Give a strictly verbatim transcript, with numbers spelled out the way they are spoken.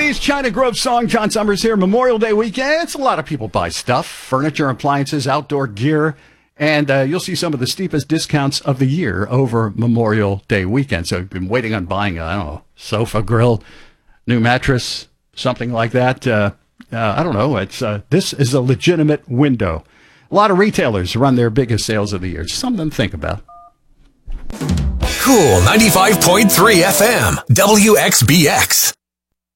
eighties China Grove song. John Summers here. Memorial Day weekend. It's a lot of people buy stuff, furniture, appliances, outdoor gear, and uh, you'll see some of the steepest discounts of the year over Memorial Day weekend. So you've been waiting on buying, a, I don't know, sofa, grill, new mattress, something like that. Uh, uh, I don't know. It's uh, this is a legitimate window. A lot of retailers run their biggest sales of the year. Something to think about. Cool ninety-five point three F M, W X B X.